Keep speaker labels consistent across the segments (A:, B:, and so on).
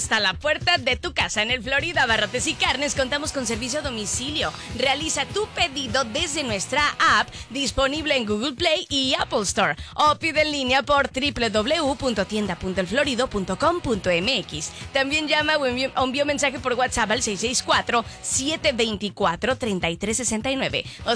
A: hasta la puerta de tu casa. En el Florida Abarrotes y Carnes contamos con servicio a domicilio. Realiza tu pedido desde nuestra app, disponible en Google Play y Apple Store, o pide en línea por www.tienda.elflorido.com.mx. También llama o envía un mensaje por WhatsApp al 664-724-3369 o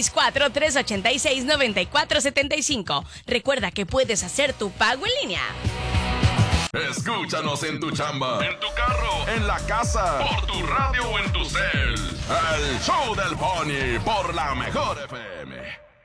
A: 664-386-9475. Recuerda que puedes hacer tu pago en línea.
B: Escúchanos en tu chamba, en tu carro, en la casa, por tu radio o en tu cel. El Show del Pony por la Mejor FM.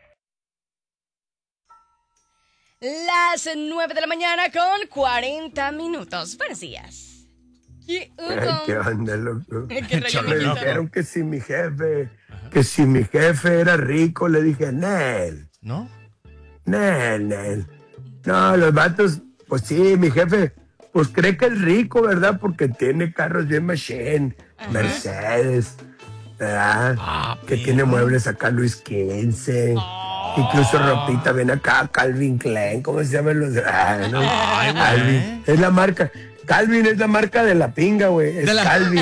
A: Las 9 de la mañana con 40 minutos. Buenos días.
C: ¿Qué onda, loco?
A: ¿Qué
C: Me
A: rollo,
C: dijeron que si mi jefe era rico, le dije, Nel.
D: ¿No?
C: Nel. No, los vatos, pues sí, mi jefe, pues cree que es rico, ¿verdad? Porque tiene carros bien machine, Mercedes, ¿verdad? Que tiene muebles acá Luis XV. Incluso ropita, ven acá, Calvin Klein, ¿cómo se llaman los? Calvin, es la marca. Calvin es la marca de la pinga, güey. Es Calvin.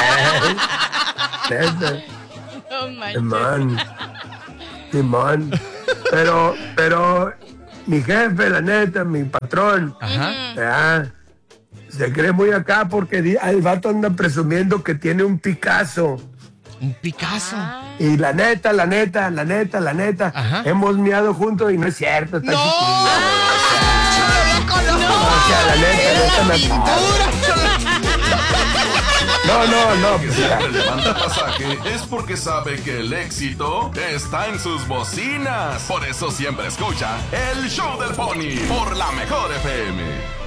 C: Simón. Pero mi jefe, la neta, mi patrón, se cree muy acá porque el vato anda presumiendo que tiene un Picasso.
D: ¿Un Picasso?
C: Y la neta, hemos miado juntos y no es cierto, está chiquillo. O sea, la neta, no.
B: Que siempre levanta pasaje es porque sabe que el éxito está en sus bocinas. Por eso siempre escucha el Show del Pony por la Mejor FM.